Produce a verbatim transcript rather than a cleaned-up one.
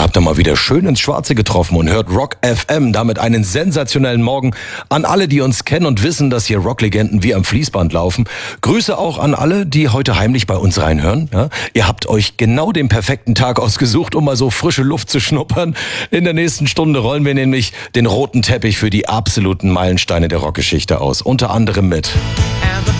habt ihr mal wieder schön ins Schwarze getroffen und hört Rock F M. Damit einen sensationellen Morgen an alle, die uns kennen und wissen, dass hier Rocklegenden wie am Fließband laufen. Grüße auch an alle, die heute heimlich bei uns reinhören. Ja, ihr habt euch genau den perfekten Tag ausgesucht, um mal so frische Luft zu schnuppern. In der nächsten Stunde rollen wir nämlich den roten Teppich für die absoluten Meilensteine der Rockgeschichte aus. Unter anderem mit